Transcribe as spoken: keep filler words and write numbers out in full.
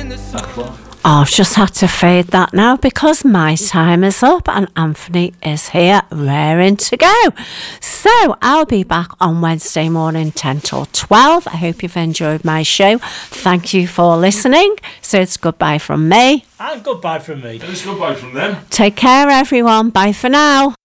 Oh, I've just had to fade that now because my time is up and Anthony is here raring to go. So I'll be back on Wednesday morning ten till twelve. I hope you've enjoyed my show. Thank you for listening. So it's goodbye from me. And goodbye from me. And it's goodbye from them. Take care, everyone. Bye for now.